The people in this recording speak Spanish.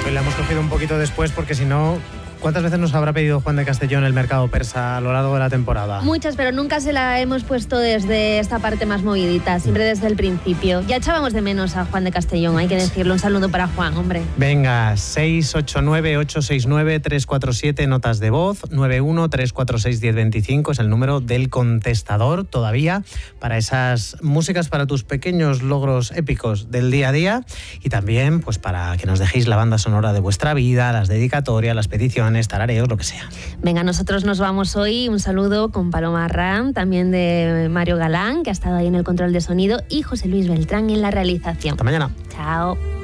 que la hemos cogido un poquito después porque si no... ¿Cuántas veces nos habrá pedido Juan de Castellón el mercado persa a lo largo de la temporada? Muchas, pero nunca se la hemos puesto desde esta parte más movidita, siempre desde el principio. Ya echábamos de menos a Juan de Castellón, hay que decirlo. Un saludo para Juan, hombre. Venga, 689-869-347, notas de voz, 91-346-1025 es el número del contestador todavía para esas músicas, para tus pequeños logros épicos del día a día y también pues para que nos dejéis la banda sonora de vuestra vida, las dedicatorias, las peticiones, tarareos, lo que sea. Venga, nosotros nos vamos hoy. Un saludo con Paloma Ram, también de Mario Galán, que ha estado ahí en el control de sonido, y José Luis Beltrán en la realización. Hasta mañana. Chao.